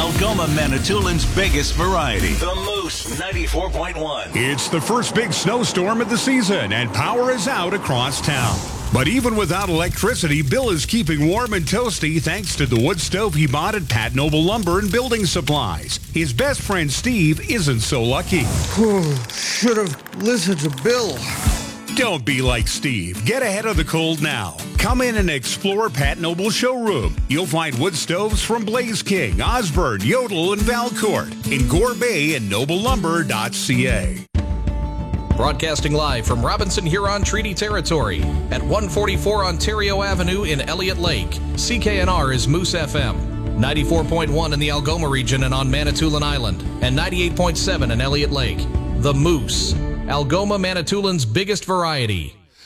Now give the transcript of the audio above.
Algoma Manitoulин's biggest variety. The Moose 94.1. It's the first big snowstorm of the season, and power is out across town. But even without electricity, Bill is keeping warm and toasty thanks to the wood stove he bought at Pat Noble Lumber and Building Supplies. His best friend Steve isn't so lucky. Should have listened to Bill. Don't be like Steve. Get ahead of the cold now. Come in and explore Pat Noble's showroom. You'll find wood stoves from Blaze King, Osborne, Yodel, and Valcourt in Gore Bay and noblelumber.ca. Broadcasting live from Robinson Huron Treaty Territory at 144 Ontario Avenue in Elliott Lake. CKNR is Moose FM. 94.1 in the Algoma region and on Manitoulin Island, and 98.7 in Elliott Lake. The Moose, Algoma Manitoulin's biggest variety.